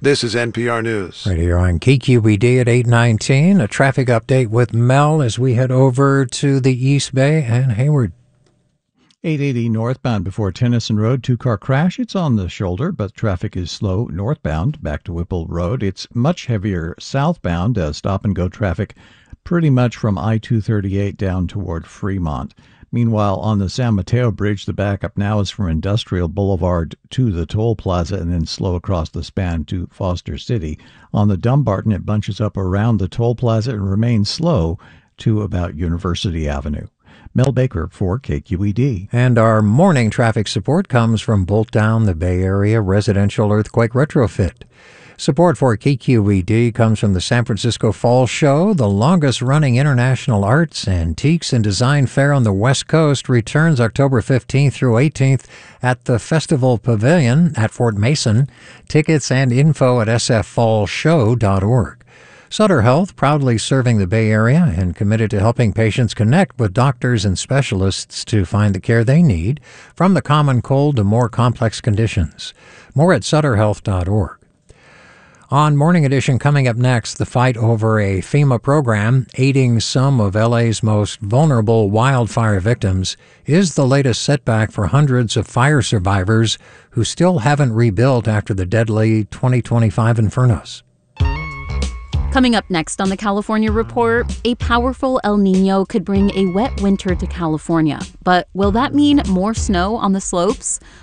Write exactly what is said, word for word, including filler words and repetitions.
This is N P R News. Right here on K Q B D at eight nineteen. A traffic update with Mel as we head over to the East Bay and Hayward. eight eighty northbound before Tennyson Road, two-car crash. It's on the shoulder, but traffic is slow northbound back to Whipple Road. It's much heavier southbound, uh, stop-and-go traffic pretty much from I two thirty-eight down toward Fremont. Meanwhile, on the San Mateo Bridge, the backup now is from Industrial Boulevard to the toll plaza and then slow across the span to Foster City. On the Dumbarton, it bunches up around the toll plaza and remains slow to about University Avenue. Mel Baker for K Q E D. And our morning traffic support comes from Bolt Down, the Bay Area Residential Earthquake Retrofit. Support for K Q E D comes from the San Francisco Fall Show. The longest-running international arts, antiques, and design fair on the West Coast returns October fifteenth through eighteenth at the Festival Pavilion at Fort Mason. Tickets and info at s f fall show dot org. Sutter Health, proudly serving the Bay Area and committed to helping patients connect with doctors and specialists to find the care they need, from the common cold to more complex conditions. More at sutter health dot org. On Morning Edition, coming up next, the fight over a FEMA program aiding some of L A's most vulnerable wildfire victims is the latest setback for hundreds of fire survivors who still haven't rebuilt after the deadly twenty twenty-five infernos. Coming up next on the California Report, a powerful El Nino could bring a wet winter to California. But will that mean more snow on the slopes?